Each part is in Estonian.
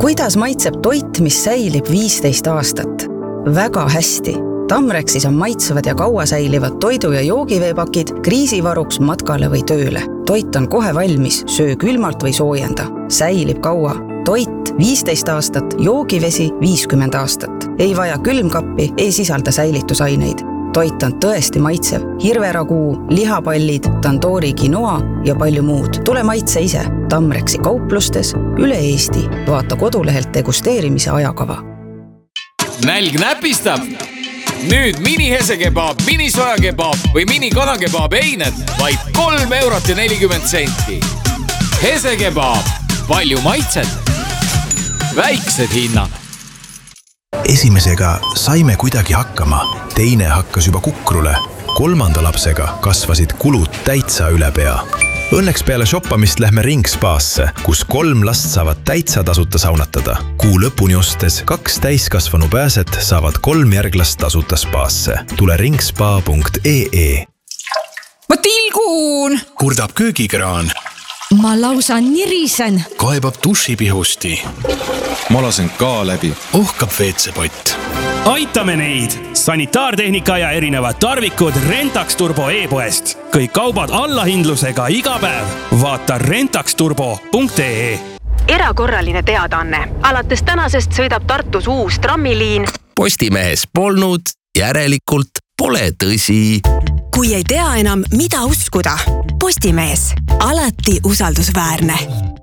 Kuidas maitseb toit, mis säilib 15 aastat? Väga hästi. Tamrexis on maitsevad ja kaua säilivad toidu- ja joogiveepakid kriisivaruks matkale või tööle. Toit on kohe valmis, söö külmalt või soojenda. Säilib kaua. Toit 15 aastat, joogivesi 50 aastat. Ei vaja külmkappi, ei sisalda säilitusaineid. Toit on tõesti maitsev. Hirveraguu, lihapallid, tandoori quinoa ja palju muud. Tule maitse ise. Tamrexi kauplustes üle Eesti. Vaata kodulehelt degusteerimise ajakava. Nälg näpistab! Nüüd mini-hesekebab, mini-sojakebab või mini-kanakebab eined vaid 3,40 €. Hesekebab, palju maitset, väiksed hinnad. Esimesega saime kuidagi hakkama, teine hakkas juba kukrule. 3. lapsega kasvasid kulud täitsa üle pea. Õnneks peale shoppamist lähme Ringspaasse, kus 3 last saavad täitsa tasuta saunatada. Kuu lõpuni ostes 2 täiskasvanu pääset saavad 3 järglast tasuta spaasse. Tule ringspa.ee. Ma tilgun! Kurdab köögikraan. Ma lausa nirisen. Kaebab dušipihusti. Ma lasen ka läbi. Ohkab WC-pott. Aitame neid! Sanitaartehnika ja erinevad tarvikud Rentax Turbo e-poest. Kõik kaubad allahindlusega iga päev. Vaata rentaxturbo.ee. Erakorraline teadaanne. Alates tänasest sõidab Tartus uus trammiliin. Postimehes polnud, järelikult pole tõsi. Kui ei tea enam, mida uskuda. Postimees. Alati usaldusväärne.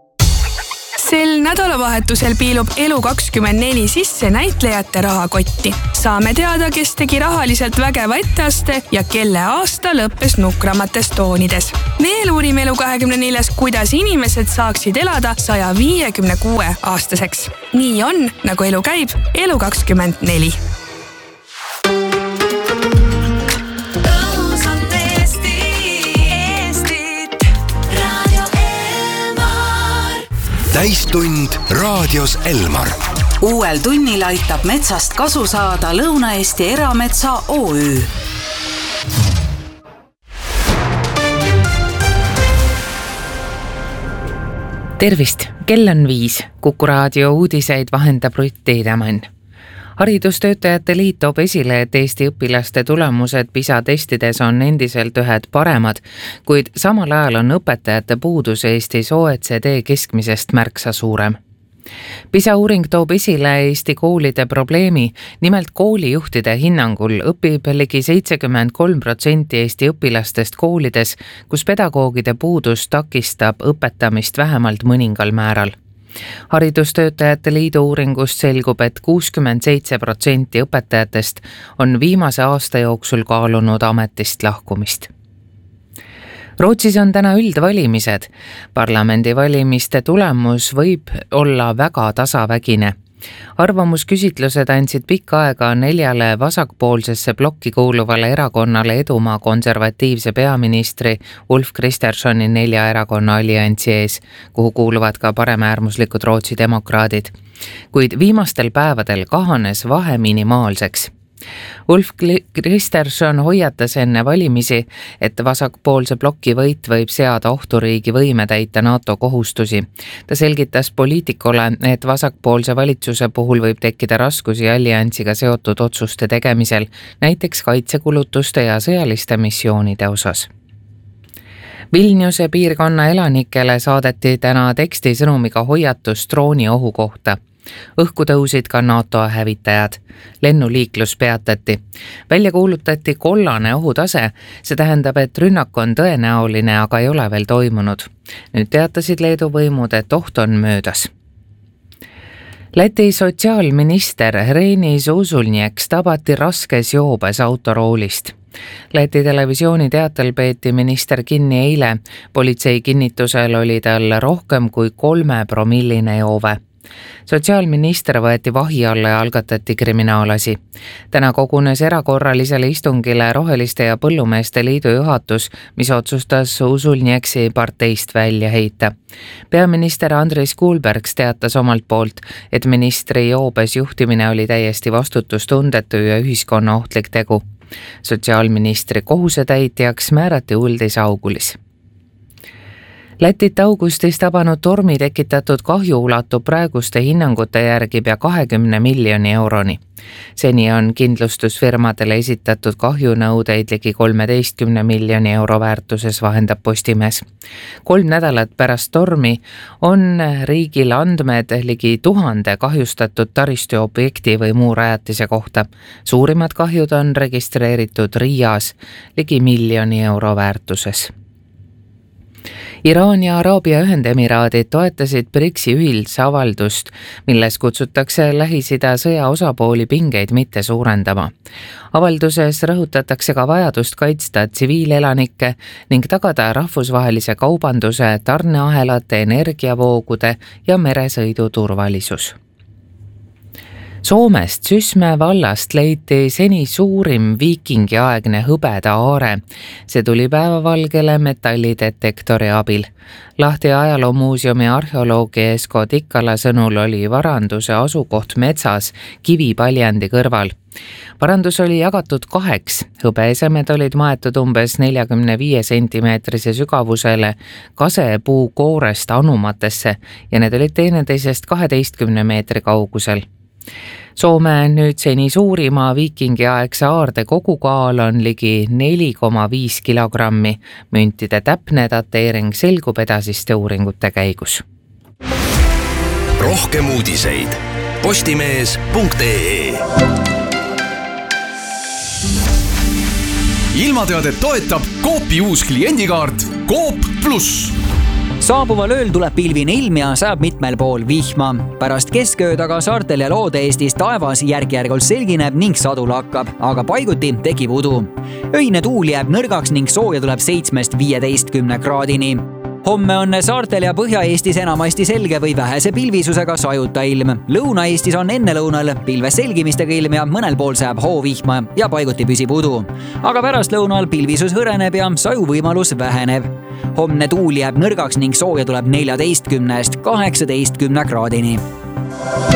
Sel nädalavahetusel piilub Elu24 sisse näitlejate rahakotti. Saame teada, kes tegi rahaliselt vägeva etteaste ja kelle aasta lõppes nukramates toonides. Veel uurime Elu24, kuidas inimesed saaksid elada 156 aastaseks. Nii on, nagu elu käib, Elu24. Täistund raadios Elmar. Uuel tunnil aitab metsast kasu saada Lõuna-Eesti Erametsa OÜ. Tervist, kell on 5. Kuku raadio uudiseid vahendab Rutt Tiidemann. Haridustöötajate liit toob esile, et Eesti õpilaste tulemused PISA testides on endiselt ühed paremad, kuid samal ajal on õpetajate puudus Eestis OECD keskmisest märksa suurem. PISA uuring toob esile Eesti koolide probleemi, nimelt koolijuhtide hinnangul õpib ligi 73% Eesti õpilastest koolides, kus pedagoogide puudus takistab õpetamist vähemalt mõningal määral. Haridustöötajate liidu uuringust selgub, et 67% õpetajatest on viimase aasta jooksul kaalunud ametist lahkumist. Rootsis on täna üldvalimised. Parlamendivalimiste tulemus võib olla väga tasavägine. Arvamusküsitlused andsid pikka aega 4 vasakpoolsesse blokki kuuluvale erakonnale edumaa konservatiivse peaministri Ulf Kristerssoni 4 erakonna alliansi ees, kuhu kuuluvad ka paremäärmuslikud Rootsi demokraadid. Kuid viimastel päevadel kahanes vahe minimaalseks. Ulf Kristersson hoiatas enne valimisi, et vasakpoolse bloki võit võib seada ohtu riigi võime täita NATO kohustusi. Ta selgitas poliitikule, et vasakpoolse valitsuse puhul võib tekkida raskusi alliansiga seotud otsuste tegemisel, näiteks kaitsekulutuste ja sõjaliste missioonide osas. Vilniuse piirkonna elanikele saadeti täna teksti sõnumiga hoiatus drooniohu kohta. Õhku tõusid ka NATO hävitajad. Lennuliiklus peatati. Välja kuulutati kollane ohutase, see tähendab, et rünnak on tõenäoline, aga ei ole veel toimunud. Nüüd teatasid Leedu võimud, et oht on möödas. Läti sotsiaalminister Reinis Usulnieks tabati raskes joobes autoroolist. Läti televisiooni teatel peeti minister kinni eile. Politsei kinnitusel oli tal rohkem kui 3-promilline joove. Sotsiaalminister võeti vahi alla ja algatati kriminaalasi. Täna kogunes erakorralisele istungile Roheliste ja Põllumeeste liidu juhatus, mis otsustas Usulnieksi parteist välja heita. Peaminister Andris Kuulbergs teatas omalt poolt, et ministri joobes juhtimine oli täiesti vastutustundetu ja ühiskonna ohtlik tegu. Sotsiaalministri kohusetäitjaks määrati Uldis Augulis. Lätit augustis tabanud tormi tekitatud kahju ulatub praeguste hinnangute järgi pea 20 miljoni euroni. Seni on kindlustusfirmadele esitatud kahjunõudeid ligi 13 miljoni euro väärtuses, vahendab Postimees. 3 nädalat pärast tormi on riigil andmed ligi 1000 kahjustatud taristuobjekti või muu rajatise kohta. Suurimad kahjud on registreeritud Riias ligi 1 miljoni euro väärtuses. Iraan ja Araabia Ühendemiraadid toetasid BRICS-i ühisavaldust, milles kutsutakse Lähis-Ida sõja osapooli pingeid mitte suurendama. Avalduses rõhutatakse ka vajadust kaitsta tsiviilelanikke ning tagada rahvusvahelise kaubanduse, tarneahelate, energiavoogude ja meresõidu turvalisus. Soomest Sysmäe vallast leiti seni suurim viikingiaegne hõbeda aare. See tuli päevavalgele metallidetektori abil. Lahti ajaloomuuseumi arheoloogi Esko Tikkala sõnul oli varanduse asukoht metsas kivipaljandi kõrval. Varandus oli jagatud 2. Hõbeesemed olid maetud umbes 45 sentimeetrise sügavusele kasepuu koorest anumatesse ja need olid teineteisest 12 meetri kaugusel. Soome nüüd seni suurima viikingiaegse aarde kogukaal on ligi 4,5 kilogrammi. Müntide täpne dateering selgub edasiste uuringute käigus. Rohkem uudiseid postimees.ee. Ilmateadet toetab Coopi uus kliendikaart Coop Plus. Saabuval ööl tuleb pilvine ilm ja sajab mitmel pool vihma. Pärast keskööd aga saartel ja Loode-Eestis taevas järk-järgult selgineb ning sadu lakkab, aga paiguti tekib udu. Öine tuul jääb nõrgaks ning sooja tuleb 7-15 kraadini. Homme on saartel ja Põhja-Eestis enamasti selge või vähese pilvisusega sajuta ilm. Lõuna-Eestis on ennelõunal pilves selgimistega ilm ja mõnel pool sajab hoovihma ja paiguti püsib udu. Aga pärast lõunal pilvisus hõreneb ja saju võimalus väheneb. Homne tuul jääb nõrgaks ning sooja tuleb 14-18 kraadini.